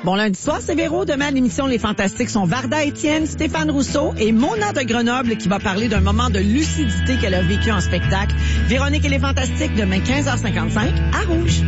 Bon lundi soir, c'est Véro. Demain à l'émission Les Fantastiques sont Varda Étienne, Stéphane Rousseau et Mona de Grenoble qui va parler d'un moment de lucidité qu'elle a vécu en spectacle. Véronique et les Fantastiques, demain 15h55 à Rouge.